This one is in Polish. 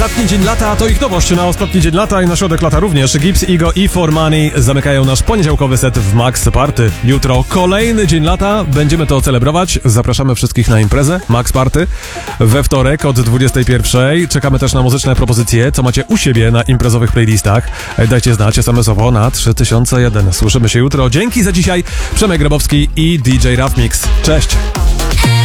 ostatni dzień lata to ich nowość na ostatni dzień lata i na środek lata również. Gibbs, Ego i For Money zamykają nasz poniedziałkowy set w Max Party. Jutro kolejny dzień lata, będziemy to celebrować. Zapraszamy wszystkich na imprezę Max Party we wtorek od 21. Czekamy też na muzyczne propozycje, co macie u siebie na imprezowych playlistach. Dajcie znać SMS-owo na 3001. Słyszymy się jutro. Dzięki za dzisiaj. Przemek Grabowski i DJ Raf Mix. Cześć!